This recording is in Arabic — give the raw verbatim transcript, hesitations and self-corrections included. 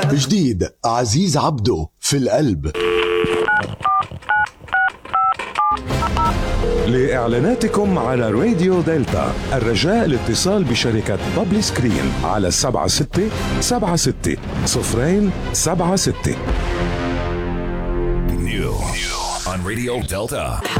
جديد عزيز عبده في القلب. لإعلاناتكم على راديو دلتا الرجاء الاتصال بشركة بابلي سكرين على سبعة ستة سبعة ستة صفرين سبعة ستة. New on Radio Delta.